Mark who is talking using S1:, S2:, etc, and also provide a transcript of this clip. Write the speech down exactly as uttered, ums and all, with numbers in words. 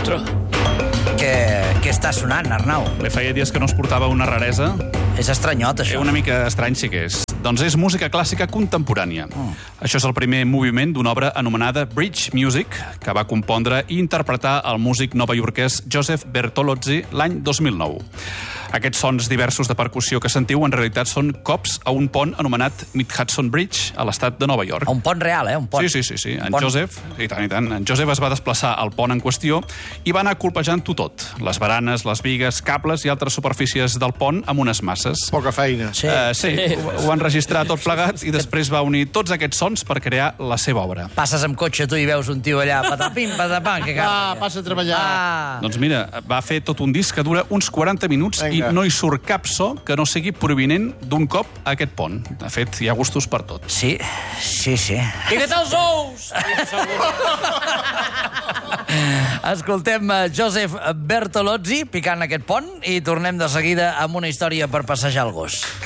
S1: Ostres.
S2: Què, què està sonant, Arnau?
S3: Bé, feia dies que no es portava una raresa.
S2: És estranyot,
S3: Eh,
S2: això.
S3: Una mica estrany sí que és. Doncs és música clàssica contemporània.
S2: Oh.
S3: Això és el primer moviment d'una obra anomenada Bridge Music, que va compondre i interpretar el músic novaiorquès Joseph Bertolozzi l'any dos mil nou. Aquests sons diversos de percussió que sentiu en realitat són cops a un pont anomenat Mid-Hudson Bridge a l'estat de Nova York.
S2: A un pont real, eh? Un pont.
S3: Sí, sí, sí, sí. En
S2: pont.
S3: Joseph, i tant, i tant, en Joseph es va desplaçar al pont en qüestió i va anar colpejant-ho tot. Les baranes, les bigues, cables i altres superfícies del pont amb unes masses.
S4: Poca feina.
S2: Sí.
S3: Uh, sí, ho, ho van registrar tot plegat i després va unir tots aquests sons per crear la seva obra.
S2: Passes amb cotxe tu i veus un tio allà, patapim, patapam, que
S4: Va,
S2: cal.
S4: passa a treballar.
S2: Ah.
S3: Doncs mira, va fer tot un disc que dura uns quaranta minuts
S4: Vinga.
S3: i no hi surt cap so que no sigui provinent d'un cop a aquest pont. De fet, hi ha gustos per tot.
S2: Sí, sí, sí.
S1: I què tal els ous?
S2: Escoltem eh, Joseph Bertolozzi picant aquest pont i tornem de seguida amb una història per passejar el gos.